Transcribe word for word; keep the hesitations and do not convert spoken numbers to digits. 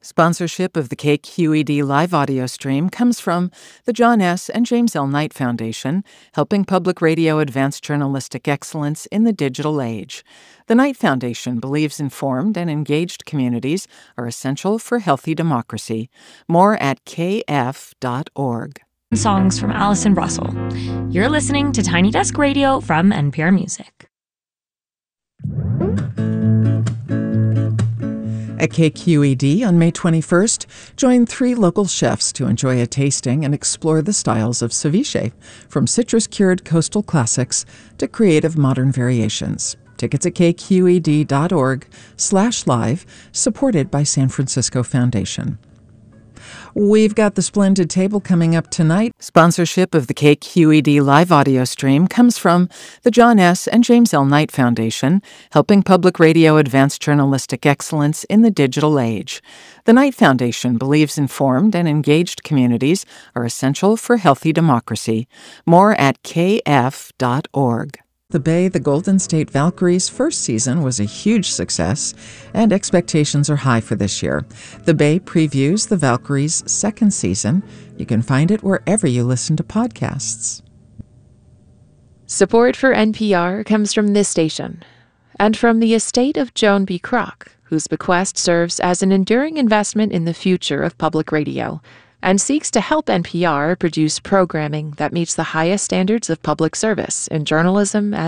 Sponsorship of the K Q E D live audio stream comes from the John S. and James L. Knight Foundation, helping public radio advance journalistic excellence in the digital age. The Knight Foundation believes informed and engaged communities are essential for healthy democracy. More at k f dot org. Songs from Allison Russell. You're listening to Tiny Desk Radio from N P R Music. At K Q E D on May twenty-first, join three local chefs to enjoy a tasting and explore the styles of ceviche, from citrus-cured coastal classics to creative modern variations. Tickets at k q e d dot org slash live, supported by San Francisco Foundation. We've got the splendid table coming up tonight. Sponsorship of the K Q E D live audio stream comes from the John S. and James L. Knight Foundation, helping public radio advance journalistic excellence in the digital age. The Knight Foundation believes informed and engaged communities are essential for healthy democracy. More at k f dot org. The Bay, the Golden State Valkyries' first season was a huge success, and expectations are high for this year. The Bay previews the Valkyries' second season. You can find it wherever you listen to podcasts. Support for N P R comes from this station, and from the estate of Joan B. Kroc, whose bequest serves as an enduring investment in the future of public radio, and seeks to help N P R produce programming that meets the highest standards of public service in journalism and